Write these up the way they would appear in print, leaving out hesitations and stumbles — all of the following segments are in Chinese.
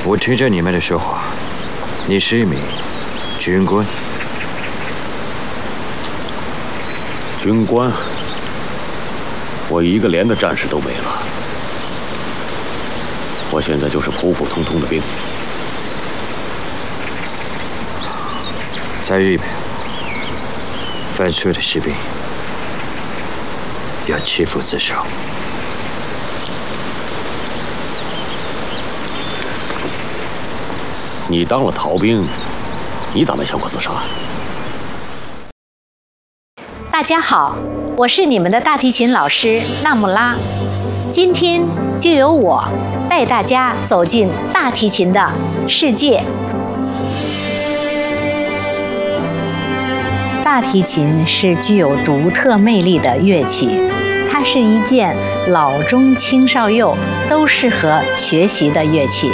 我听着你们的说话，你是一名军官。 军官？我一个连的战士都没了，我现在就是普普通通的兵。 在日本，犯错的士兵要切腹自首。 你当了逃兵，你咋没想过自杀？ 大家好，我是你们的大提琴老师纳木拉，今天就由我带大家走进大提琴的世界。大提琴是具有独特魅力的乐器，它是一件老中青少幼都适合学习的乐器。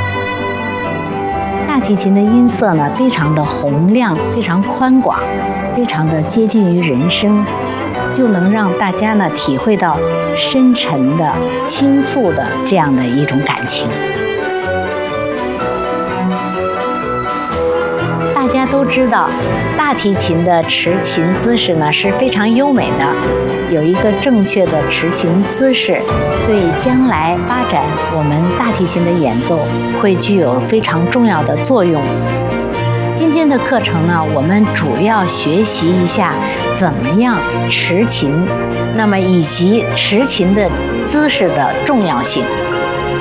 大提琴的音色呢，非常的洪亮，非常宽广，非常的接近于人声，就能让大家呢体会到深沉的、倾诉的这样的一种感情。大家都知道，大提琴的持琴姿势呢是非常优美的，有一个正确的持琴姿势，对将来发展我们大提琴的演奏会具有非常重要的作用。今天的课程呢，我们主要学习一下怎么样持琴，那么以及持琴的姿势的重要性。